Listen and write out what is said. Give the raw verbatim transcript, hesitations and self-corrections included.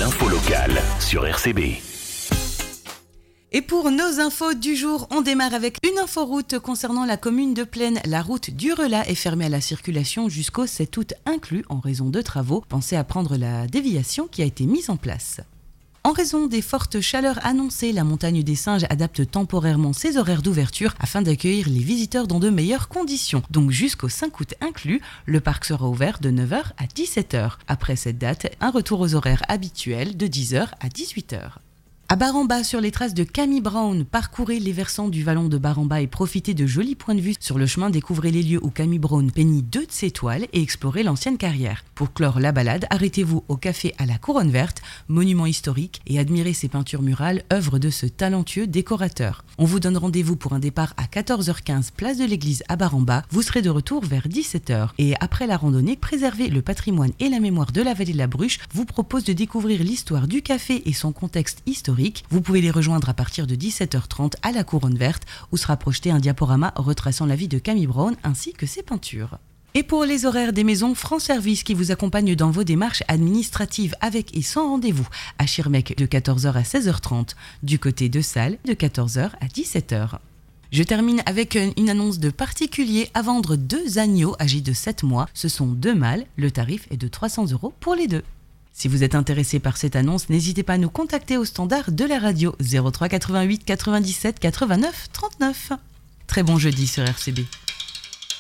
l'info locale sur R C B. Et pour nos infos du jour, on démarre avec une inforoute concernant la commune de Plaine. La route du Relat est fermée à la circulation jusqu'au sept août inclus en raison de travaux. Pensez à prendre la déviation qui a été mise en place. En raison des fortes chaleurs annoncées, la montagne des Singes adapte temporairement ses horaires d'ouverture afin d'accueillir les visiteurs dans de meilleures conditions. Donc jusqu'au cinq août inclus, le parc sera ouvert de neuf heures à dix-sept heures. Après cette date, un retour aux horaires habituels de dix heures à dix-huit heures. À Baramba, sur les traces de Camille Brown, parcourez les versants du vallon de Baramba et profitez de jolis points de vue. Sur le chemin, découvrez les lieux où Camille Brown peignit deux de ses toiles et explorez l'ancienne carrière. Pour clore la balade, arrêtez-vous au café à la Couronne Verte, monument historique, et admirez ses peintures murales, œuvre de ce talentueux décorateur. On vous donne rendez-vous pour un départ à quatorze heures quinze, place de l'église à Baramba. Vous serez de retour vers dix-sept heures. Et après la randonnée, préserver le patrimoine et la mémoire de la vallée de la Bruche vous propose de découvrir l'histoire du café et son contexte historique. Vous pouvez les rejoindre à partir de dix-sept heures trente à la Couronne Verte où sera projeté un diaporama retraçant la vie de Camille Brown ainsi que ses peintures. Et pour les horaires des maisons, France Service qui vous accompagne dans vos démarches administratives avec et sans rendez-vous à Schirmeck de quatorze heures à seize heures trente, du côté de Salles de quatorze heures à dix-sept heures. Je termine avec une annonce de particulier à vendre deux agneaux âgés de sept mois. Ce sont deux mâles, le tarif est de trois cents euros pour les deux. Si vous êtes intéressé par cette annonce, n'hésitez pas à nous contacter au standard de la radio zéro trois quatre-vingt-huit quatre-vingt-dix-sept quatre-vingt-neuf trente-neuf. Très bon jeudi sur R C B.